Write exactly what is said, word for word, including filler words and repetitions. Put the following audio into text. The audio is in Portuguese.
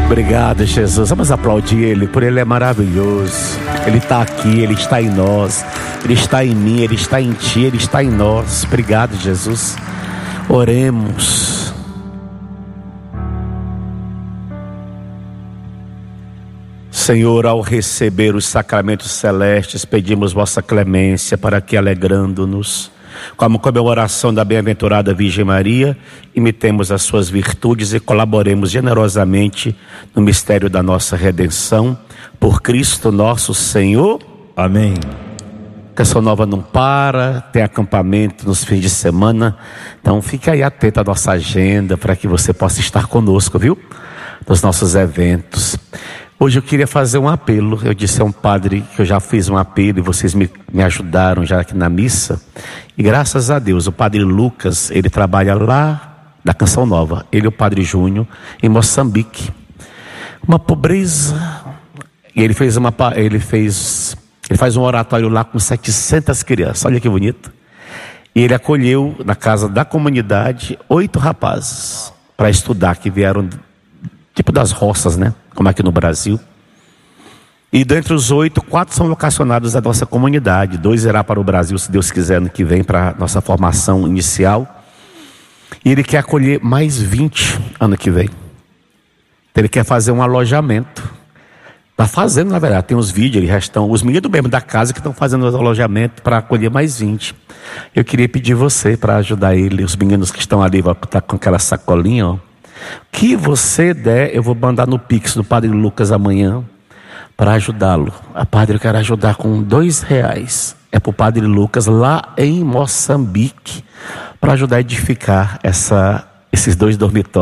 Obrigado, Jesus. Vamos aplaudir Ele, por Ele é maravilhoso. Ele está aqui, Ele está em nós. Ele está em mim, Ele está em ti, Ele está em nós. Obrigado, Jesus. Oremos. Senhor, ao receber os sacramentos celestes, pedimos vossa clemência para que, alegrando-nos como comemoração da bem-aventurada Virgem Maria, imitemos as suas virtudes e colaboremos generosamente no mistério da nossa redenção. Por Cristo nosso Senhor. Amém. Canção Nova não para, tem acampamento nos fins de semana. Então fique aí atento à nossa agenda para que você possa estar conosco, viu? Nos nossos eventos. Hoje eu queria fazer um apelo. Eu disse a um padre que eu já fiz um apelo e vocês me, me ajudaram já aqui na missa. E graças a Deus, o padre Lucas, ele trabalha lá na Canção Nova. Ele e o padre Júnior, em Moçambique. Uma pobreza. E ele fez uma, ele fez, ele faz um oratório lá com setecentas crianças. Olha que bonito. E ele acolheu na casa da comunidade oito rapazes para estudar, que vieram tipo das roças, né? Como aqui no Brasil. E dentre os oito, quatro são vocacionados à nossa comunidade. Dois irá para o Brasil, se Deus quiser, ano que vem, para a nossa formação inicial. E ele quer acolher mais vinte ano que vem. Então ele quer fazer um alojamento. Está fazendo, na verdade, tem os vídeos, eles já estão, os meninos mesmo da casa que estão fazendo o alojamento para acolher mais vinte. Eu queria pedir você para ajudar ele, os meninos que estão ali, vão estar com aquela sacolinha, ó. Que você der, eu vou mandar no Pix do Padre Lucas amanhã para ajudá-lo. A padre, eu quero ajudar com dois reais. É para o Padre Lucas lá em Moçambique, para ajudar a edificar essa, esses dois dormitórios.